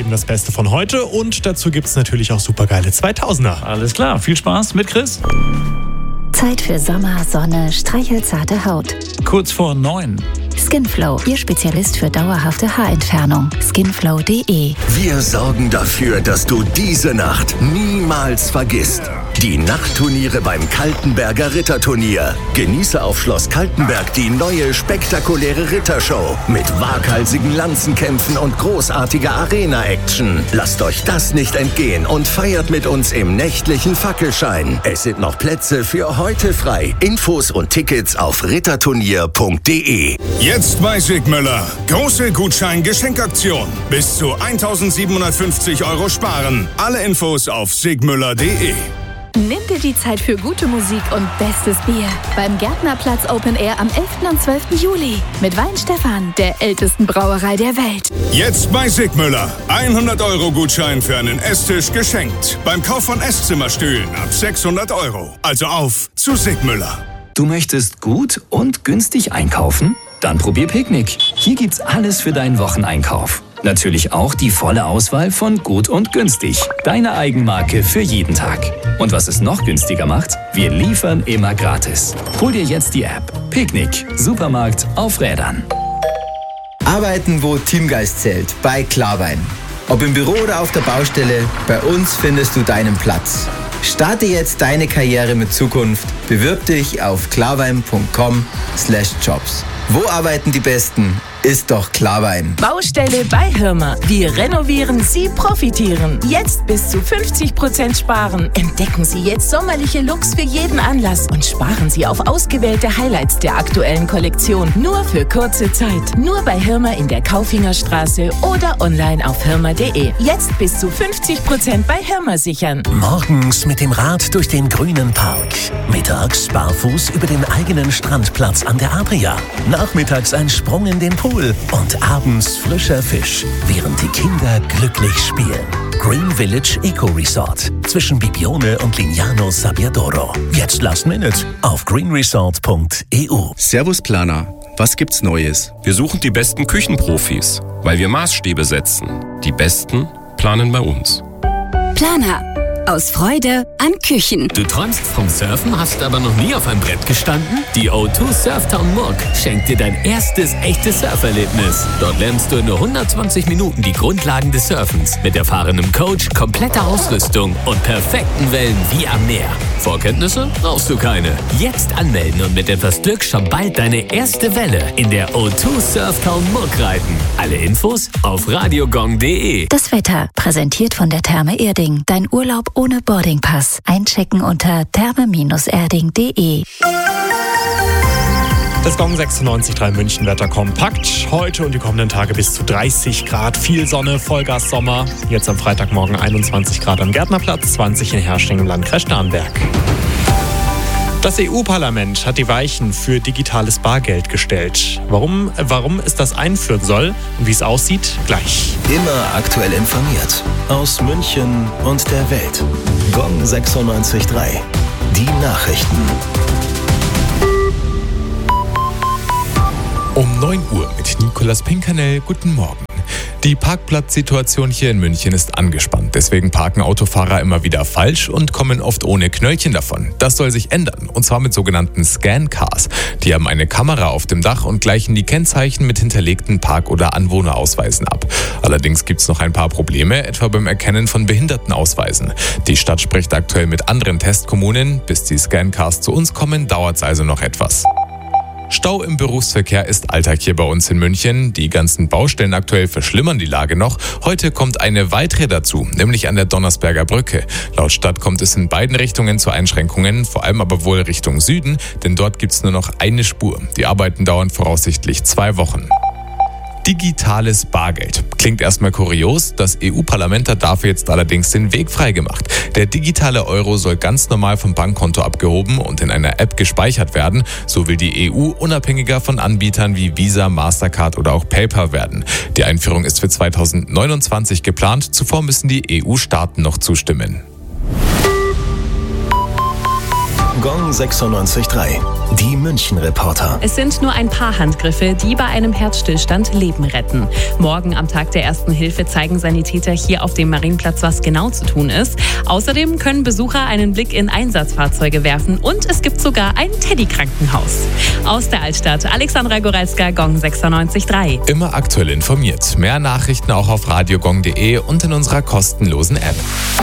eben das Beste von heute und dazu gibt es natürlich auch supergeile 2000er. Alles klar, viel Spaß mit Chris. Zeit für Sommer, Sonne, streichelzarte Haut. Kurz vor 9. Skinflow, Ihr Spezialist für dauerhafte Haarentfernung. Skinflow.de. Wir sorgen dafür, dass du diese Nacht niemals vergisst. Die Nachtturniere beim Kaltenberger Ritterturnier. Genieße auf Schloss Kaltenberg die neue spektakuläre Rittershow mit waghalsigen Lanzenkämpfen und großartiger Arena-Action. Lasst euch das nicht entgehen und feiert mit uns im nächtlichen Fackelschein. Es sind noch Plätze für heute frei. Infos und Tickets auf ritterturnier.de. Jetzt bei Sigmüller. Große Gutschein-Geschenkaktion. Bis zu 1.750 € sparen. Alle Infos auf sigmüller.de. Nimm dir die Zeit für gute Musik und bestes Bier. Beim Gärtnerplatz Open Air am 11. und 12. Juli. Mit Weinstefan, der ältesten Brauerei der Welt. Jetzt bei Sigmüller. 100 € Gutschein für einen Esstisch geschenkt. Beim Kauf von Esszimmerstühlen ab 600 €. Also auf zu Sigmüller. Du möchtest gut und günstig einkaufen? Dann probier Picknick. Hier gibt's alles für deinen Wocheneinkauf. Natürlich auch die volle Auswahl von Gut und Günstig. Deine Eigenmarke für jeden Tag. Und was es noch günstiger macht? Wir liefern immer gratis. Hol dir jetzt die App. Picknick. Supermarkt auf Rädern. Arbeiten, wo Teamgeist zählt. Bei Klarwein. Ob im Büro oder auf der Baustelle, bei uns findest du deinen Platz. Starte jetzt deine Karriere mit Zukunft. Bewirb dich auf klarwein.com/jobs. Wo arbeiten die Besten? Ist doch Klarwein. Baustelle bei Hirmer. Wir renovieren, Sie profitieren. Jetzt bis zu 50% sparen. Entdecken Sie jetzt sommerliche Looks für jeden Anlass und sparen Sie auf ausgewählte Highlights der aktuellen Kollektion. Nur für kurze Zeit. Nur bei Hirmer in der Kaufingerstraße oder online auf hirmer.de. Jetzt bis zu 50% bei Hirmer sichern. Morgens mit dem Rad durch den grünen Park. Mittags barfuß über den eigenen Strandplatz an der Adria. Nachmittags ein Sprung in den Pool. Und abends frischer Fisch, während die Kinder glücklich spielen. Green Village Eco Resort zwischen Bibione und Lignano Sabbiadoro. Jetzt Last Minute auf greenresort.eu. Servus Planer, was gibt's Neues? Wir suchen die besten Küchenprofis, weil wir Maßstäbe setzen. Die Besten planen bei uns. Planer. Aus Freude an Küchen. Du träumst vom Surfen, hast aber noch nie auf einem Brett gestanden? Die O2 Surftown Murg schenkt dir dein erstes echtes Surferlebnis. Dort lernst du in nur 120 Minuten die Grundlagen des Surfens mit erfahrenem Coach, kompletter Ausrüstung und perfekten Wellen wie am Meer. Vorkenntnisse brauchst du keine. Jetzt anmelden und mit etwas Glück schon bald deine erste Welle in der O2 Surftown Murg reiten. Alle Infos auf radiogong.de. Das Wetter, präsentiert von der Therme Erding. Dein Urlaub ohne Boardingpass. Einchecken unter therme-erding.de. Das Gong 96.3 München Wetter kompakt. Heute und die kommenden Tage bis zu 30 Grad. Viel Sonne, Vollgas Sommer. Jetzt am Freitagmorgen 21 Grad am Gärtnerplatz, 20 in Herrsching im Landkreis Starnberg. Das EU-Parlament hat die Weichen für digitales Bargeld gestellt. Warum es das einführen soll und wie es aussieht, gleich. Immer aktuell informiert. Aus München und der Welt. Gong 96.3. Die Nachrichten. Um 9 Uhr mit Nicolas Pinkernell. Guten Morgen. Die Parkplatzsituation hier in München ist angespannt. Deswegen parken Autofahrer immer wieder falsch und kommen oft ohne Knöllchen davon. Das soll sich ändern. Und zwar mit sogenannten Scan-Cars. Die haben eine Kamera auf dem Dach und gleichen die Kennzeichen mit hinterlegten Park- oder Anwohnerausweisen ab. Allerdings gibt es noch ein paar Probleme, etwa beim Erkennen von Behindertenausweisen. Die Stadt spricht aktuell mit anderen Testkommunen. Bis die Scan-Cars zu uns kommen, dauert es also noch etwas. Stau im Berufsverkehr ist Alltag hier bei uns in München. Die ganzen Baustellen aktuell verschlimmern die Lage noch. Heute kommt eine weitere dazu, nämlich an der Donnersberger Brücke. Laut Stadt kommt es in beiden Richtungen zu Einschränkungen, vor allem aber wohl Richtung Süden, denn dort gibt es nur noch eine Spur. Die Arbeiten dauern voraussichtlich 2 Wochen. Digitales Bargeld. Klingt erstmal kurios, das EU-Parlament hat dafür jetzt allerdings den Weg freigemacht. Der digitale Euro soll ganz normal vom Bankkonto abgehoben und in einer App gespeichert werden. So will die EU unabhängiger von Anbietern wie Visa, Mastercard oder auch PayPal werden. Die Einführung ist für 2029 geplant. Zuvor müssen die EU-Staaten noch zustimmen. Gong 96.3. Die München-Reporter. Es sind nur ein paar Handgriffe, die bei einem Herzstillstand Leben retten. Morgen am Tag der Ersten Hilfe zeigen Sanitäter hier auf dem Marienplatz, was genau zu tun ist. Außerdem können Besucher einen Blick in Einsatzfahrzeuge werfen und es gibt sogar ein Teddy-Krankenhaus. Aus der Altstadt, Alexandra Goralska, Gong 96.3. Immer aktuell informiert. Mehr Nachrichten auch auf radiogong.de und in unserer kostenlosen App.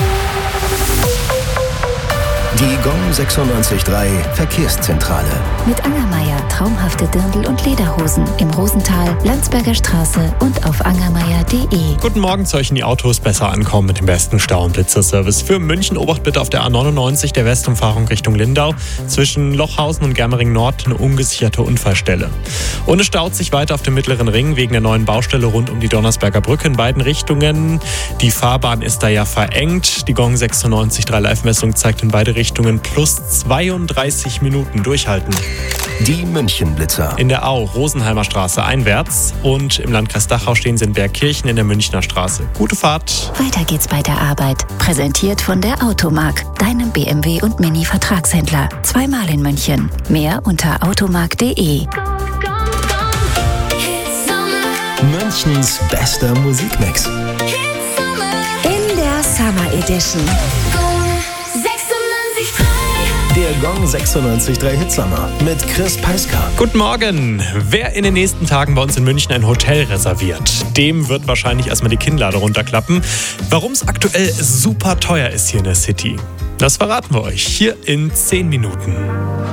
Die Gong 96.3 Verkehrszentrale. Mit Angermeier traumhafte Dirndl- und Lederhosen im Rosental, Landsberger Straße und auf angermeier.de. Guten Morgen, solchen die Autos besser ankommen mit dem besten Stau- und Blitzerservice. Für München Obacht bitte auf der A99 der Westumfahrung Richtung Lindau. Zwischen Lochhausen und Germering Nord eine ungesicherte Unfallstelle. Und es staut sich weiter auf dem Mittleren Ring wegen der neuen Baustelle rund um die Donnersberger Brücke in beiden Richtungen. Die Fahrbahn ist da ja verengt. Die Gong 96.3 Live-Messung zeigt in beide Richtungen plus 32 Minuten durchhalten. Die München-Blitzer. In der Au, Rosenheimer Straße einwärts und im Landkreis Dachau stehen sie in Bergkirchen in der Münchner Straße. Gute Fahrt. Weiter geht's bei der Arbeit. Präsentiert von der Automark, deinem BMW und Mini-Vertragshändler. Zweimal in München. Mehr unter automark.de. Münchens bester Musikmix. In der Summer Edition. Der Gong 96.3 Hitsommer mit Chris Peiska. Guten Morgen. Wer in den nächsten Tagen bei uns in München ein Hotel reserviert, dem wird wahrscheinlich erstmal die Kinnlade runterklappen. Warum es aktuell super teuer ist hier in der City, das verraten wir euch hier in 10 Minuten.